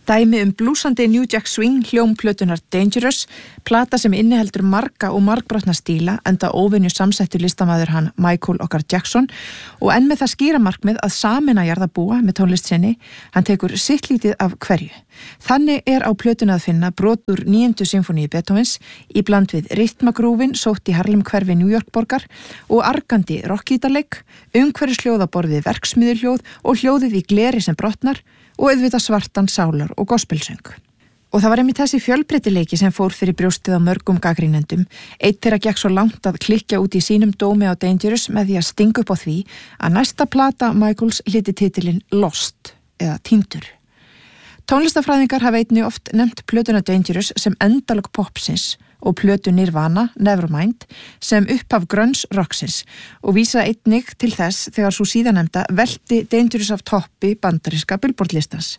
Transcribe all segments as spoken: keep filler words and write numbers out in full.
Dæmi um blúsandi New Jack Swing hljómplötunar Dangerous, plata sem inniheldur marga og margbrotna stíla enda óvenju samsettur listamaður hann Michael okkar Jackson og enn með það skýra markmið að sameina jarðarbúa með tónlist sinni, hann tekur sitt lítið af hverju. Þannig er á plötuna að finna brot úr níundu symfóníu Beethovens í bland við rytmagrúfin sótt í Harlem hverfi New York borgar og argandi rockgítarleik, umhverfisljóð á borð við verksmiðjuhljóð og hljóðið í gleri sem brotnar og auðvitað svartan sálar og gospelsöng. Og það var einmitt þessi fjölbreytileiki sem fór fyrir brjóstið á mörgum gagnrýnendum. Eitt þeirra gekk svo langt að klikja út í sínum dómi á Dangerous með því að stinga upp á því að næsta plata Michaels hlyti titilinn Lost eða Týndur. Tónlistafræðingar hafa einnig oft nefnt plötuna Dangerous sem endalok popsins og plötu Nirvana, Nevermind, sem upphaf grunge rocksins og vísa einnig til þess þegar svo síðanemda velti Dangerous af toppi bandaríska Billboard-listans.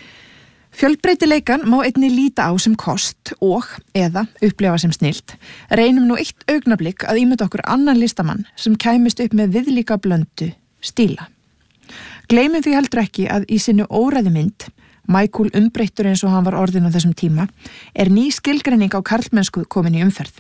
Fjölbreytileikan má einnig líta á sem kost og, eða, upplifa sem snilt. Reynum nú eitt augnablik að ímynda okkur annan listamann sem kæmist upp með viðlíka blöndu stíla. Gleymum því heldur ekki að í sinni óræði mynd Michael umbreyttur eins og hann var orðinn á þessum tíma, er ný skilgreining á karlmennsku komin í umferð.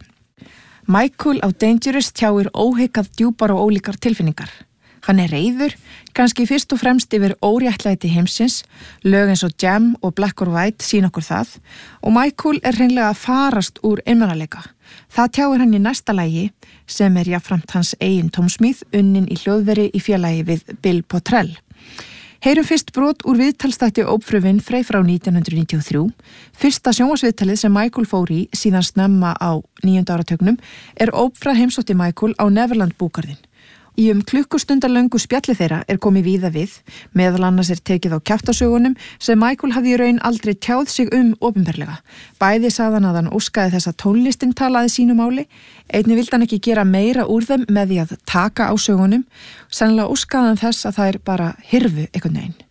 Michael á Dangerous tjáir óhyggjað djúpar og ólíkar tilfinningar. Hann er reiður, kannski fyrst og fremst yfir óréttlæti heimsins, lög eins og Jam og Black or White sín okkur það, og Michael er hreinlega að farast úr einmanaleika. Það tjáir hann í næsta lagi, sem er jafnframt hans eigin tómsmíð, unnin í hljóðveri í félagi við Bill Potrell. Heyrum fyrst brot úr viðtalsþætti Oprah Winfrey frá nítján hundruð níutíu og þrjú. Fyrsta sjónvarpsviðtalið sem Michael fór í síðan snemma á níunda áratögnum er Oprah heimsótti Michael á Neverland búgarðinn. Í um klukkustundalöngu spjalli þeirra er komið víða við, meðal annars er tekið á kjaftasögunum sem Michael hafði í raun aldrei tjáð sig um opinberlega. Bæði sagði hann að hann óskaði þess að tónlistin talaði sínu máli, einnig vildi hann ekki gera meira úr þeim með því að taka á sögunum, sennilega óskaði hann þess að það er bara hirfu einhvern veginn.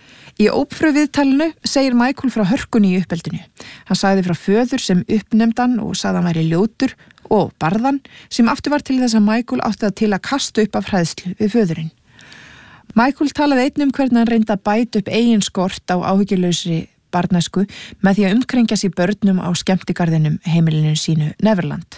Í Oprah viðtalinu segir Michael frá hörkunni í uppeldinu. Hann sagði frá föður sem uppnefndan og sagði hann væri ljótur og barðan sem aftur var til þess að Michael átti það til að kasta upp af hræðslu við föðurinn. Michael talaði einnig um hvernig hann reyndi að bæta upp eigin skort á áhyggjulausri barnæsku með því að umkrengja sér börnum á skemmtigarðinum heimilinu sínu Neverland.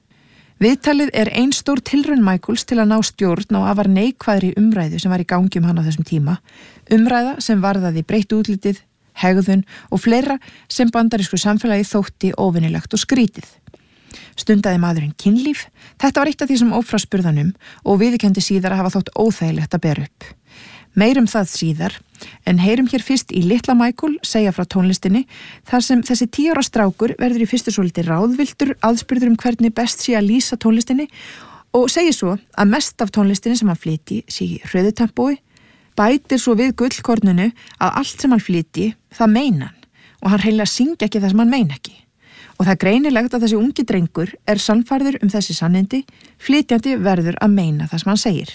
Viðtalið er ein stór tilraun Michaels til að ná stjórn á afar neikvæðri umræðu sem var í gangi um hann á þessum tíma, umræða sem varðaði breytt útlitið, hegðun og fleira sem bandarísku samfélagi þótti óvinnilegt og skrítið. Stundaði maðurinn kynlíf, þetta var eitt af því sem Oprah spurði hann um og viðurkenndi síðar að hafa þótt óþægilegt að bera upp. Meirum það síðar, en heyrum hér fyrst í litla Michael segja frá tónlistinni þar sem þessi tíu ára strákur verður í fyrstu svolítið ráðvildur aðspurður um hvernig best sé að lýsa tónlistinni og segir svo að mest af tónlistinni sem hann flyti sé í hröðutempói, bætir svo við gullkorninu að allt sem hann flyti það meina hann og hann hreinlega syngja ekki það sem hann meina ekki. Og það er greinilegt að þessi ungi drengur er sannfærður um þessi sannindi, flytjandi verður að meina það sem hann segir.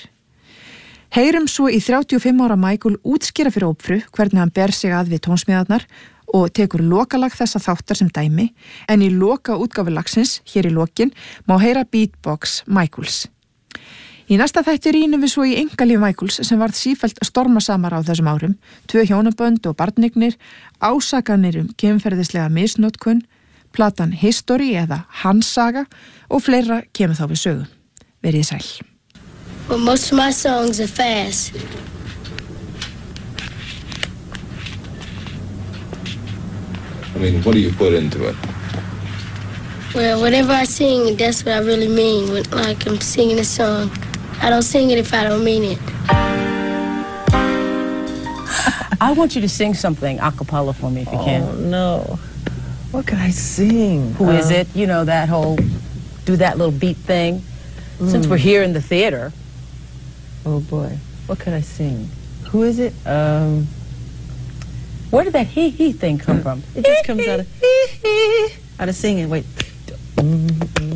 Heyrum svo í þrjátíu og fimm ára Michael útskýra fyrir Oprah hvernig hann ber sig að við tónsmíðarnar og tekur lokalag þessa þáttar sem dæmi, en í loka útgáfu lagsins, hér í lokin, má heyra beatbox Michaels. Í næsta þætti rýnum við svo í einkalíf Michaels sem varð sífellt stormasamar á þessum árum, tvö hjónabönd og barnignir, ásakanir um kynferðislega misnotkun, platan History eða Hans saga og fleira kemur þá við sögu. Verið sæl. Well, most of my songs are fast. I mean, what do you put into it? Well, whatever I sing, that's what I really mean. When, like I'm singing a song. I don't sing it if I don't mean it. I want you to sing something a cappella for me if you can. Oh, no. What can I sing? Who uh, is it? You know, that whole, do that little beat thing. Mm. Since we're here in the theater. Oh, boy. What could I sing? Who is it? Um, Where did that hee-hee thing come from? It just comes out of, out of singing. Wait.